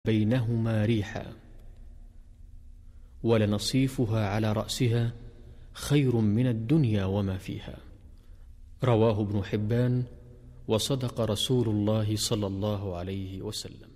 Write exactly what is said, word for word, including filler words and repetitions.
بينهما ريحا، ولنصيفها على رأسها خير من الدنيا وما فيها. رواه ابن حبان، وصدق رسول الله صلى الله عليه وسلم.